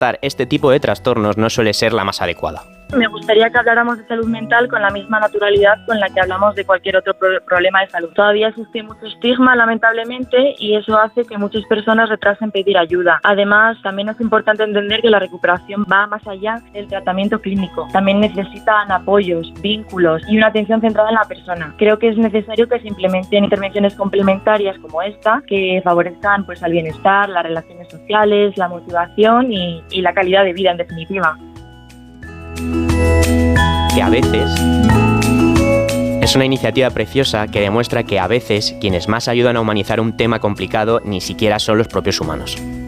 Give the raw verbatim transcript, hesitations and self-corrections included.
este tipo de trastornos no suele ser la más adecuada. Me gustaría que habláramos de salud mental con la misma naturalidad con la que hablamos de cualquier otro pro- problema de salud. Todavía existe mucho estigma, lamentablemente, y eso hace que muchas personas retrasen pedir ayuda. Además, también es importante entender que la recuperación va más allá del tratamiento clínico. También necesitan apoyos, vínculos y una atención centrada en la persona. Creo que es necesario que se implementen intervenciones complementarias como esta, que favorezcan pues, al bienestar, las relaciones sociales, la motivación y, y la calidad de vida, en definitiva. Que a veces es una iniciativa preciosa que demuestra que a veces quienes más ayudan a humanizar un tema complicado ni siquiera son los propios humanos.